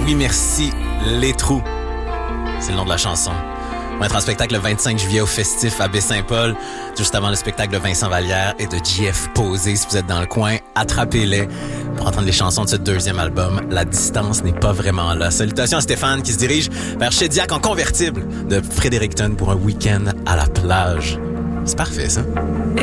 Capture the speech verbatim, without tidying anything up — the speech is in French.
Oui, merci, Les Trous. C'est le nom de la chanson. On va être en spectacle le vingt-cinq juillet au Festif à Baie-Saint-Paul, juste avant le spectacle de Vincent Vallière et de J F Posé. Si vous êtes dans le coin, attrapez-les pour entendre les chansons de ce deuxième album. La distance n'est pas vraiment là. Salutations à Stéphane qui se dirige vers Shediac en convertible de Fredericton pour un week-end à la plage. C'est parfait, ça.